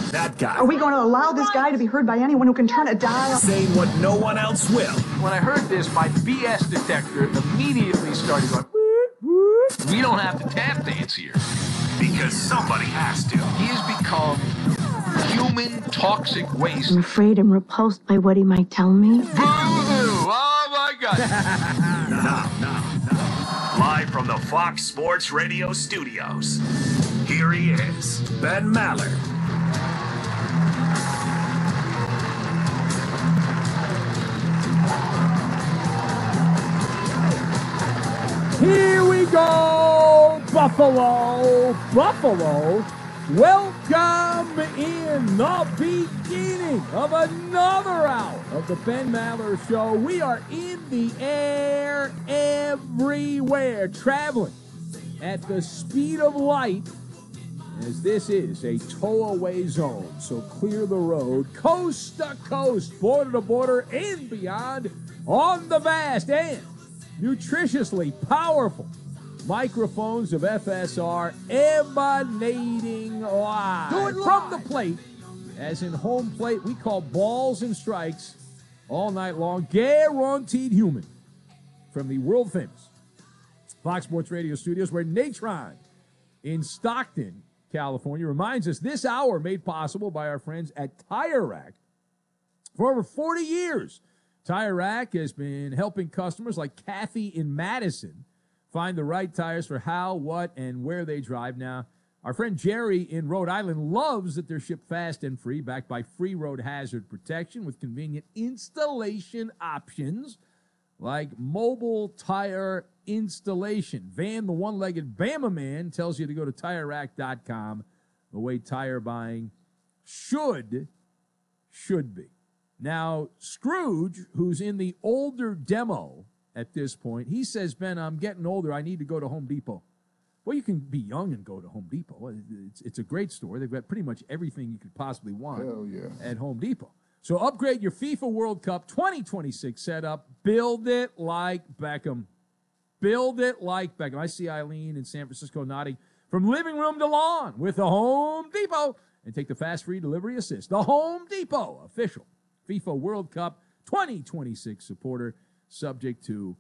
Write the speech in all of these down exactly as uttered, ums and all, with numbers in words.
That guy. Are we going to allow this guy to be heard by anyone who can turn a dial? Saying what no one else will. When I heard this, my B S detector immediately started going, whoop, whoop. We don't have to tap dance here. Because somebody has to. He has become human toxic waste. I'm afraid I'm repulsed by what he might tell me. Boo! Oh my God. Now, now, now. Live from the Fox Sports Radio studios, here he is, Ben Maller. Here we go, Buffalo, Buffalo. Welcome in the beginning of another hour of the Ben Maller Show. We are in the air everywhere, traveling at the speed of light, as this is a tow-away zone. So clear the road, coast to coast, border to border, and beyond on the vast and nutritiously powerful microphones of F S R emanating live from the plate, as in home plate we call balls and strikes all night long, guaranteed human, from the world famous Fox Sports Radio studios, where Natron in Stockton, California, reminds us this hour made possible by our friends at Tire Rack. For over forty years, Tire Rack has been helping customers like Kathy in Madison find the right tires for how, what, and where they drive. Now, our friend Jerry in Rhode Island loves that they're shipped fast and free, backed by free road hazard protection with convenient installation options like mobile tire installation. Van, the one-legged Bama man, tells you to go to tire rack dot com, the way tire buying should, should be. Now, Scrooge, who's in the older demo at this point, he says, Ben, I'm getting older. I need to go to Home Depot. Well, you can be young and go to Home Depot. It's, it's a great store. They've got pretty much everything you could possibly want Hell yeah. at Home Depot. So upgrade your FIFA World Cup twenty twenty-six setup. Build it like Beckham. Build it like Beckham. I see Eileen in San Francisco nodding. From living room to lawn with the Home Depot. And take the fast free delivery assist. The Home Depot official FIFA World Cup twenty twenty-six supporter, subject to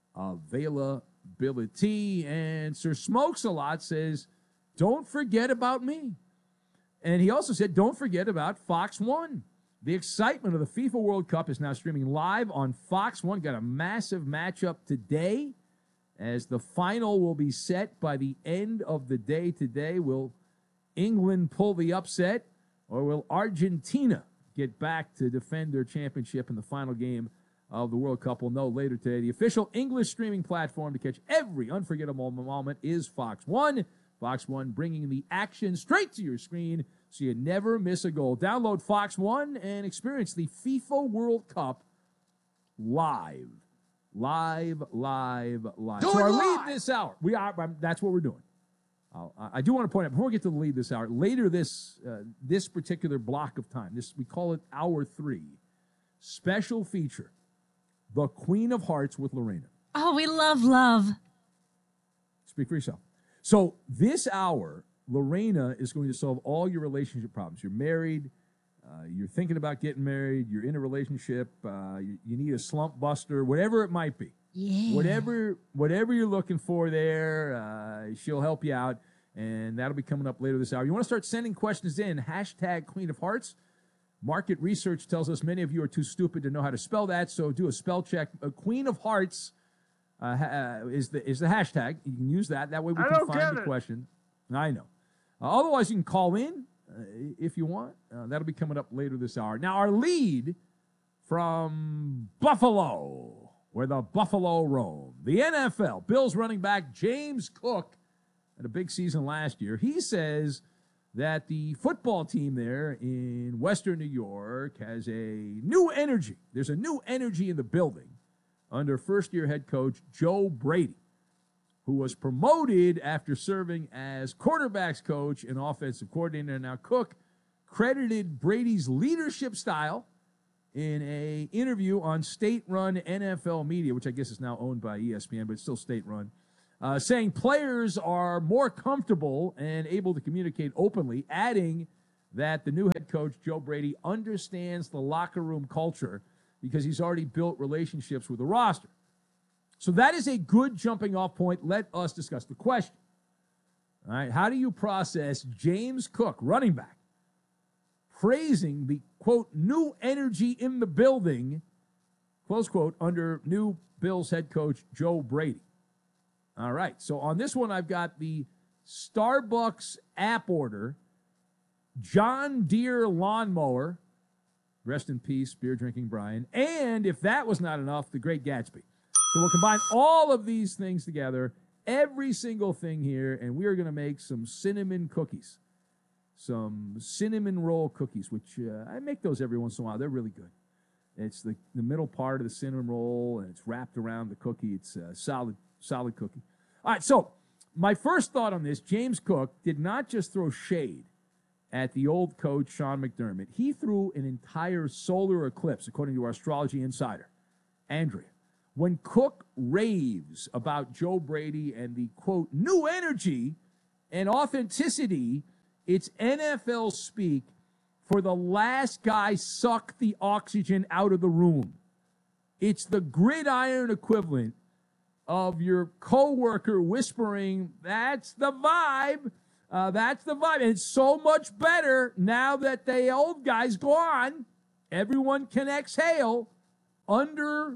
availability. And Sir Smokes-a-Lot says, don't forget about me. And he also said, don't forget about Fox One. The excitement of the FIFA World Cup is now streaming live on Fox One. Got a massive matchup today, as the final will be set by the end of the day today. Will England pull the upset, or will Argentina get back to defend their championship in the final game of the World Cup? We'll know later today. The official English streaming platform to catch every unforgettable moment is Fox One. Fox One bringing the action straight to your screen so you never miss a goal. Download Fox One and experience the FIFA World Cup live. Live, live, live. Do so it our live. lead this hour, we are, that's what we're doing. I'll, I do want to point out, before we get to the lead this hour, later this uh, this particular block of time, this we call it Hour three, special feature, the Queen of Hearts with Lorena. Oh, we love love. Speak for yourself. So this hour, Lorena is going to solve all your relationship problems. You're married, uh, you're thinking about getting married, you're in a relationship, uh, you, you need a slump buster, whatever it might be. Yeah. Whatever whatever you're looking for there, uh, she'll help you out, and that'll be coming up later this hour. You want to start sending questions in, hashtag Queen of Hearts. Market research tells us many of you are too stupid to know how to spell that, so do a spell check. Uh, Queen of Hearts uh, ha- uh, is the is the hashtag. You can use that. That way we I can don't find get the it. question. I know. Uh, otherwise, you can call in uh, if you want. Uh, that'll be coming up later this hour. Now, our lead from Buffalo, where the Buffalo roam. The N F L, Bills running back James Cook had a big season last year. He says that the football team there in Western New York has a new energy. There's a new energy in the building under first-year head coach Joe Brady, who was promoted after serving as quarterbacks coach and offensive coordinator. Now, Cook credited Brady's leadership style in a interview on state-run N F L media, which I guess is now owned by E S P N, but it's still state-run, uh, saying players are more comfortable and able to communicate openly, adding that the new head coach, Joe Brady, understands the locker room culture because he's already built relationships with the roster. So that is a good jumping off point. Let us discuss the question. All right, how do you process James Cook, running back, praising the, quote, new energy in the building, close quote, under new Bills head coach Joe Brady? All right, so on this one, I've got the Starbucks app order, John Deere lawnmower, rest in peace, beer drinking Brian, and if that was not enough, the Great Gatsby. So we'll combine all of these things together, every single thing here, and we are going to make some cinnamon cookies, some cinnamon roll cookies, which uh, I make those every once in a while. They're really good. It's the, the middle part of the cinnamon roll, and it's wrapped around the cookie. It's a solid, solid cookie. All right, so my first thought on this, James Cook did not just throw shade at the old coach, Sean McDermott. He threw an entire solar eclipse, according to our astrology insider, Andrea. When Cook raves about Joe Brady and the, quote, new energy and authenticity, it's N F L speak for the last guy suck the oxygen out of the room. It's the gridiron equivalent of your coworker whispering, that's the vibe, uh, that's the vibe. And it's so much better now that the old guy's gone. Everyone can exhale under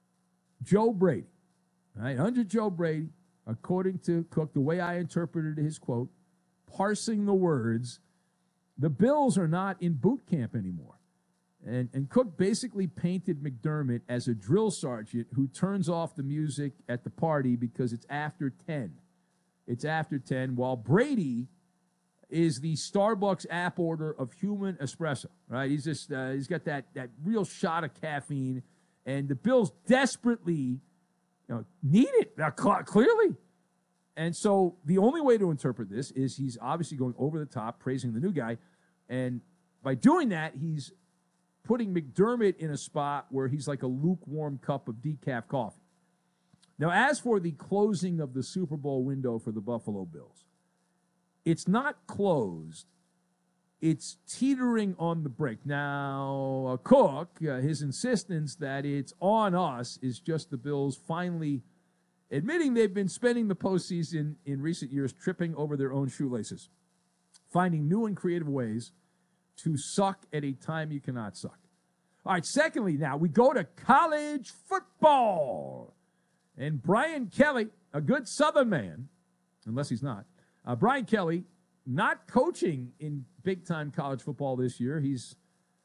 Joe Brady, all right, under Joe Brady, according to Cook, the way I interpreted his quote, parsing the words, the Bills are not in boot camp anymore. And, and Cook basically painted McDermott as a drill sergeant who turns off the music at the party because it's after ten. It's after ten, while Brady is the Starbucks app order of human espresso, right? He's just, uh, he's got that, that real shot of caffeine. And the Bills desperately, you know, need it, uh, clearly. And so the only way to interpret this is he's obviously going over the top, praising the new guy. And by doing that, he's putting McDermott in a spot where he's like a lukewarm cup of decaf coffee. Now, as for the closing of the Super Bowl window for the Buffalo Bills, it's not closed. It's teetering on the brink. Now, uh, Cook, uh, his insistence that it's on us is just the Bills finally admitting they've been spending the postseason in recent years tripping over their own shoelaces, finding new and creative ways to suck at a time you cannot suck. All right, secondly, now we go to college football. And Brian Kelly, a good Southern man, unless he's not, uh, Brian Kelly, not coaching in big-time college football this year. He's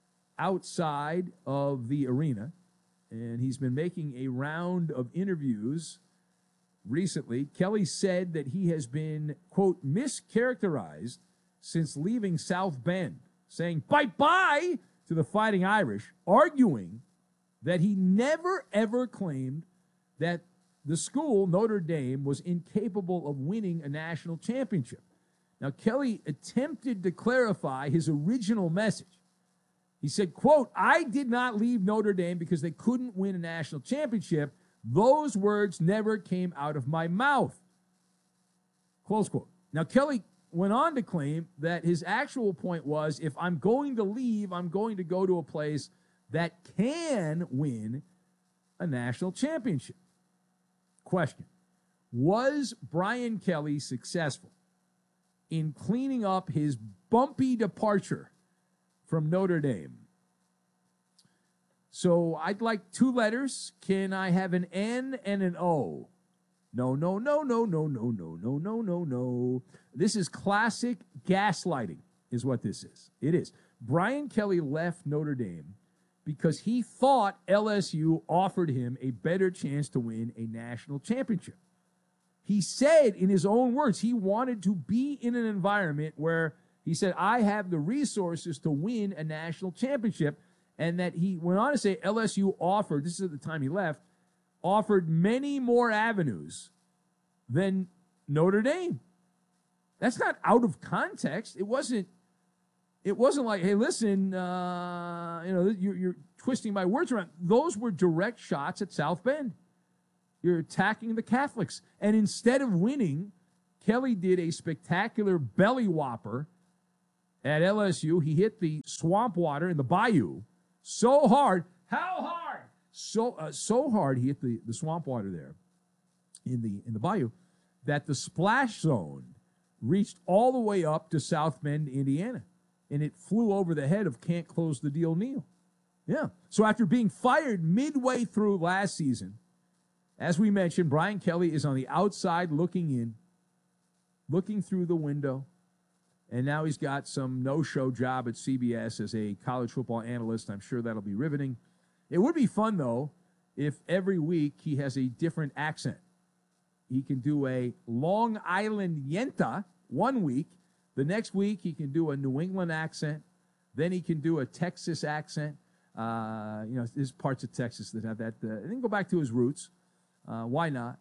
outside of the arena, and he's been making a round of interviews recently. Kelly said that he has been, quote, mischaracterized since leaving South Bend, saying bye-bye to the Fighting Irish, arguing that he never, ever claimed that the school, Notre Dame, was incapable of winning a national championship. Now, Kelly attempted to clarify his original message. He said, quote, I did not leave Notre Dame because they couldn't win a national championship. Those words never came out of my mouth. Close quote. Now, Kelly went on to claim that his actual point was, if I'm going to leave, I'm going to go to a place that can win a national championship. Question. Was Brian Kelly successful in cleaning up his bumpy departure from Notre Dame? So I'd like two letters. Can I have an N and an O? No, no, no, no, no, no, no, no, no, no, no. This is classic gaslighting, is what this is. It is. Brian Kelly left Notre Dame because he thought L S U offered him a better chance to win a national championship. He said, in his own words, he wanted to be in an environment where he said, I have the resources to win a national championship, and that he went on to say L S U offered, this is at the time he left, offered many more avenues than Notre Dame. That's not out of context. It wasn't, it wasn't like, hey, listen, uh, you know, you're, you're twisting my words around. Those were direct shots at South Bend. You're attacking the Catholics. And instead of winning, Kelly did a spectacular belly whopper at L S U. He hit the swamp water in the bayou so hard. How hard? So uh, so hard he hit the, the swamp water there in the in the bayou that the splash zone reached all the way up to South Bend, Indiana, and it flew over the head of Can't Close the Deal Neal. Yeah. So after being fired midway through last season, as we mentioned, Brian Kelly is on the outside looking in, looking through the window, and now he's got some no-show job at C B S as a college football analyst. I'm sure that'll be riveting. It would be fun, though, if every week he has a different accent. He can do a Long Island Yenta one week. The next week he can do a New England accent. Then he can do a Texas accent. Uh, you know, there's parts of Texas that have that. Uh, and then go back to his roots. Uh, why not?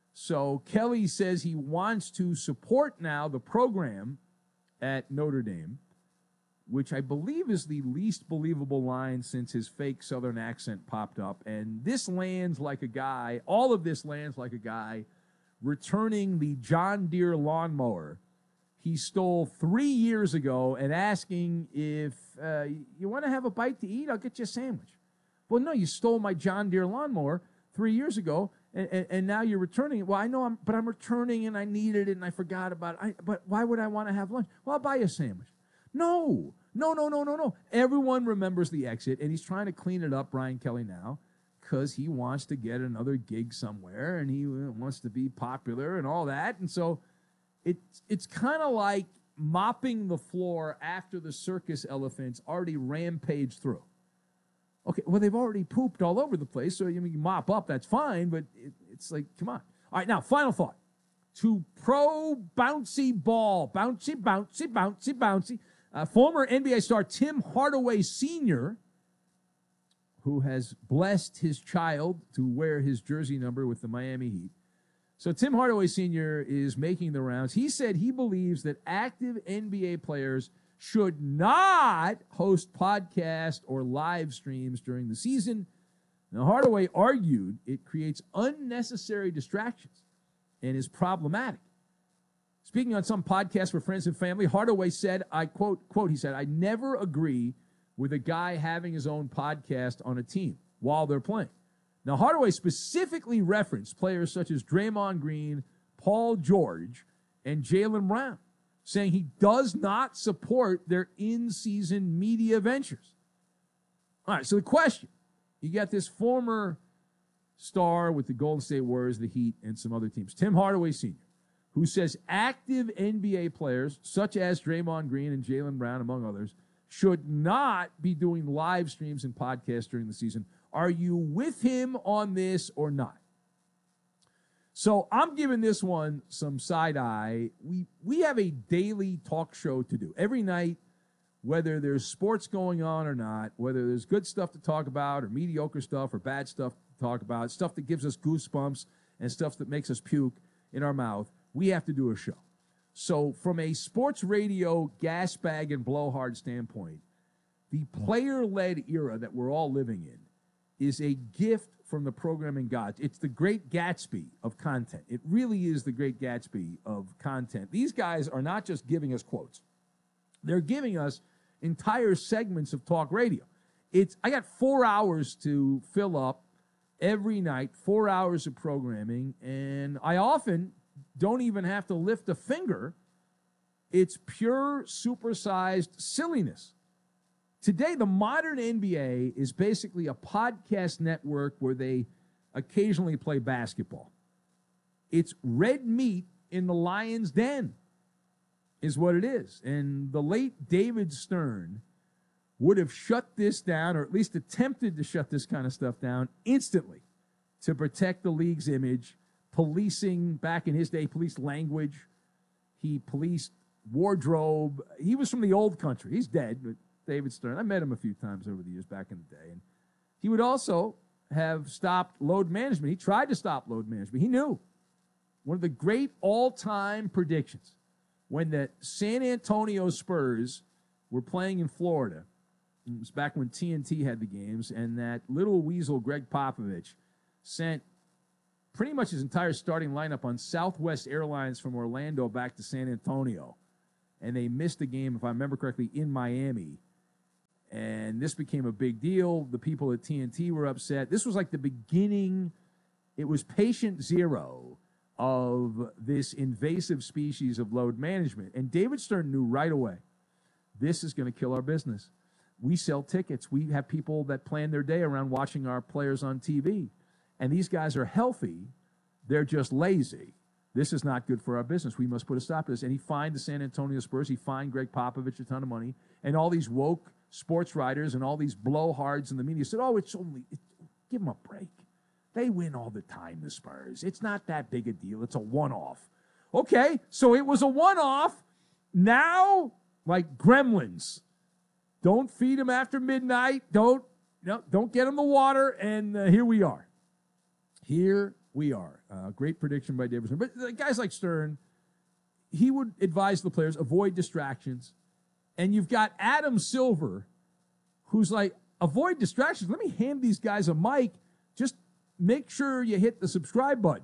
So Kelly says he wants to support now the program at Notre Dame, which I believe is the least believable line since his fake Southern accent popped up. And this lands like a guy, all of this lands like a guy returning the John Deere lawnmower he stole three years ago and asking if uh, you want to have a bite to eat, I'll get you a sandwich. Well, no, you stole my John Deere lawnmower three years ago, and, and, and now you're returning it. Well, I know, I'm, but I'm returning, and I needed it, and I forgot about it. I, but why would I want to have lunch? Well, I'll buy you a sandwich. No, no, no, no, no, no. Everyone remembers the exit, and he's trying to clean it up, Brian Kelly, now, because he wants to get another gig somewhere, and he wants to be popular and all that. And so it's, it's kind of like mopping the floor after the circus elephants already rampaged through. Okay, well, they've already pooped all over the place, so you mean you mop up, that's fine, but it, it's like, come on. All right, now, final thought. To pro bouncy ball, bouncy, bouncy, bouncy, bouncy. Uh, former N B A star Tim Hardaway Senior, who has blessed his child to wear his jersey number with the Miami Heat. So Tim Hardaway Senior is making the rounds. He said he believes that active N B A players should not host podcasts or live streams during the season. Now, Hardaway argued it creates unnecessary distractions and is problematic. Speaking on some podcasts for friends and family, Hardaway said, I quote, quote, he said, I never agree with a guy having his own podcast on a team while they're playing. Now, Hardaway specifically referenced players such as Draymond Green, Paul George, and Jaylen Brown, saying he does not support their in-season media ventures. All right, so the question, you got this former star with the Golden State Warriors, the Heat, and some other teams, Tim Hardaway Senior, who says active N B A players, such as Draymond Green and Jaylen Brown, among others, should not be doing live streams and podcasts during the season. Are you with him on this or not? So I'm giving this one some side eye. We we have a daily talk show to do every night, whether there's sports going on or not, whether there's good stuff to talk about or mediocre stuff or bad stuff to talk about, stuff that gives us goosebumps and stuff that makes us puke in our mouth. We have to do a show. So from a sports radio gas bag and blowhard standpoint, the player-led era that we're all living in is a gift from the programming gods. It's the great Gatsby of content. It really is the great Gatsby of content. These guys are not just giving us quotes. They're giving us entire segments of talk radio. It's I got four hours to fill up every night, four hours of programming, and I often don't even have to lift a finger. It's pure supersized silliness. Today, the modern N B A is basically a podcast network where they occasionally play basketball. It's red meat in the lion's den is what it is. And the late David Stern would have shut this down, or at least attempted to shut this kind of stuff down instantly to protect the league's image. Policing, back in his day, policed language. He policed wardrobe. He was from the old country. He's dead, but David Stern. I met him a few times over the years back in the day. And he would also have stopped load management. He tried to stop load management. He knew. One of the great all-time predictions, when the San Antonio Spurs were playing in Florida, it was back when T N T had the games, and that little weasel Greg Popovich sent pretty much his entire starting lineup on Southwest Airlines from Orlando back to San Antonio. and they missed a game, if I remember correctly, in Miami. And this became a big deal. The people at T N T were upset. This was like the beginning. It was patient zero of this invasive species of load management. And David Stern knew right away, this is going to kill our business. We sell tickets. We have people that plan their day around watching our players on T V. And these guys are healthy. They're just lazy. This is not good for our business. We must put a stop to this. And he fined the San Antonio Spurs. He fined Greg Popovich a ton of money. And all these woke sports writers and all these blowhards in the media said, oh, it's only, it, give them a break. They win all the time, the Spurs. It's not that big a deal. It's a one-off. Okay, so it was a one-off. Now, like gremlins, don't feed them after midnight. Don't, no, don't get them the water. And uh, here we are. Here we are. Uh, great prediction by David Stern. But uh, guys like Stern, he would advise the players, avoid distractions. And you've got Adam Silver, who's like, avoid distractions. Let me hand these guys a mic. Just make sure you hit the subscribe button.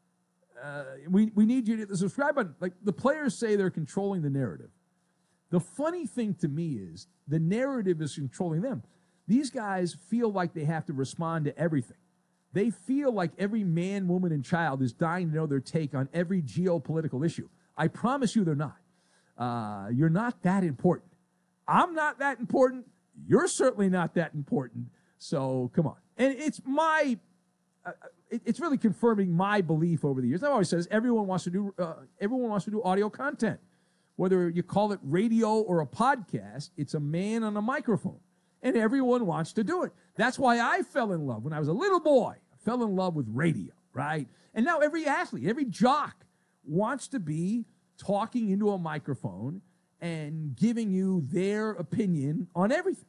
Uh, we, we need you to hit the subscribe button. Like, the players say they're controlling the narrative. The funny thing to me is the narrative is controlling them. These guys feel like they have to respond to everything. They feel like every man, woman, and child is dying to know their take on every geopolitical issue. I promise you they're not. Uh, you're not that important. I'm not that important. You're certainly not that important. So come on. And it's my, uh, it, it's really confirming my belief over the years. I've always said this, everyone wants to do, uh, everyone wants to do audio content. Whether you call it radio or a podcast, it's a man on a microphone. And everyone wants to do it. That's why I fell in love when I was a little boy. I fell in love with radio, right? And now every athlete, every jock wants to be talking into a microphone and giving you their opinion on everything.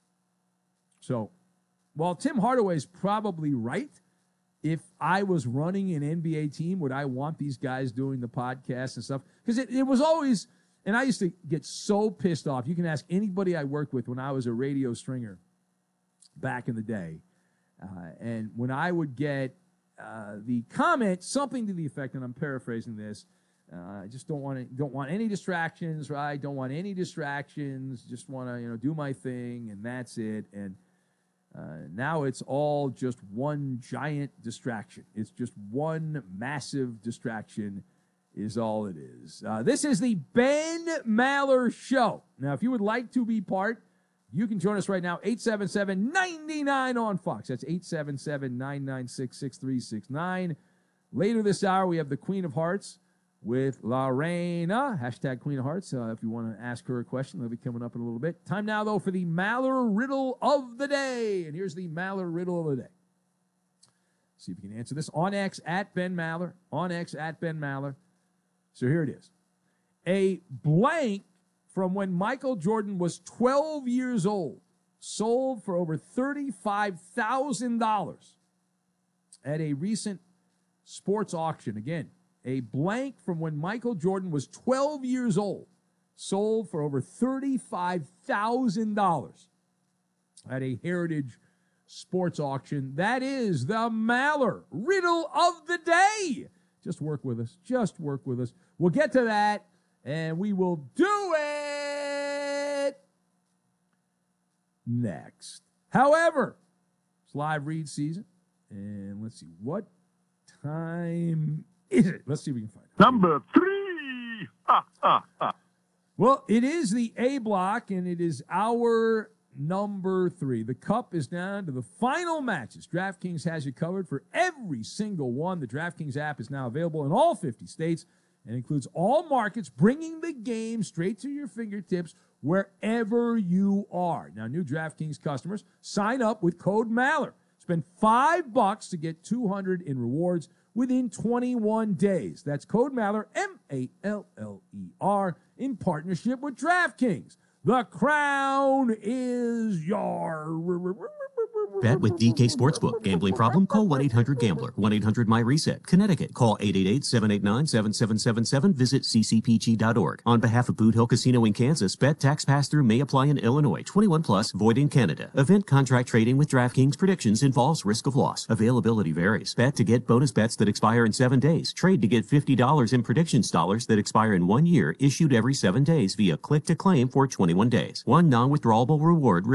So, while Tim Hardaway's probably right, if I was running an N B A team, would I want these guys doing the podcast and stuff? Because it, it was always, and I used to get so pissed off. You can ask anybody I worked with when I was a radio stringer back in the day. Uh, and when I would get uh, the comment, something to the effect, and I'm paraphrasing this, Uh, I just don't want to, don't want any distractions, right? Don't want any distractions. Just want to, you know, do my thing, and that's it. And uh, now it's all just one giant distraction. It's just one massive distraction is all it is. Uh, this is the Ben Maller Show. Now, if you would like to be part, you can join us right now, eight seven seven, nine nine on Fox. That's eight seven seven, nine nine six, six three six nine. Later this hour, we have the Queen of Hearts with Lorena, hashtag Queen of Hearts. Uh, if you want to ask her a question, they'll be coming up in a little bit. Time now, though, for the Maller Riddle of the Day. And here's the Maller Riddle of the Day. See if you can answer this. On X, at Ben Maller. On X, at Ben Maller. So here it is. A blank from when Michael Jordan was twelve years old sold for over thirty-five thousand dollars at a recent sports auction. Again, a blank from when Michael Jordan was twelve years old sold for over thirty-five thousand dollars at a Heritage sports auction. That is the Maller Riddle of the Day. Just work with us. Just work with us. We'll get to that, and we will do it next. However, it's live read season, and let's see, what time is it? Let's see if we can find it. Number three. Ha, ha, ha. Well, it is the A block, and it is our number three. The cup is down to the final matches. DraftKings has you covered for every single one. The DraftKings app is now available in all fifty states and includes all markets, bringing the game straight to your fingertips wherever you are. Now, new DraftKings customers, sign up with code Maller. Spend five bucks to get two hundred in rewards within twenty-one days. That's code Maller, M A L L E R, in partnership with DraftKings. The crown is yours. Bet with D K Sportsbook. Gambling problem? Call one eight hundred gambler. one eight hundred my reset. Connecticut. Call eight eight eight, seven eight nine, seven seven seven seven. Visit c c p g dot org. On behalf of Boot Hill Casino in Kansas, bet tax pass-through may apply in Illinois. twenty-one plus, void in Canada. Event contract trading with DraftKings predictions involves risk of loss. Availability varies. Bet to get bonus bets that expire in seven days. Trade to get fifty dollars in predictions dollars that expire in one year, issued every seven days via click to claim for twenty-one days. One non-withdrawable reward